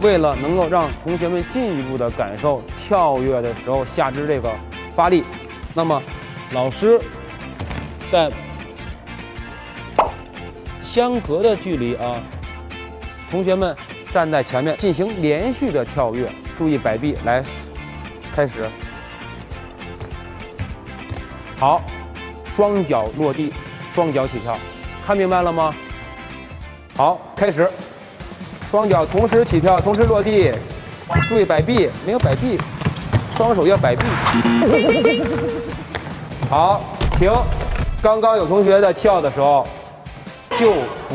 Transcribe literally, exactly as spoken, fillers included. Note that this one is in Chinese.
为了能够让同学们进一步的感受跳跃的时候下肢这个发力，那么老师在相隔的距离啊，同学们站在前面进行连续的跳跃，注意摆臂，来，开始。好，双脚落地，双脚起跳，看明白了吗？好，开始。双脚同时起跳，同时落地，注意摆臂，没有摆臂，双手要摆臂。好，停。刚刚有同学在跳的时候就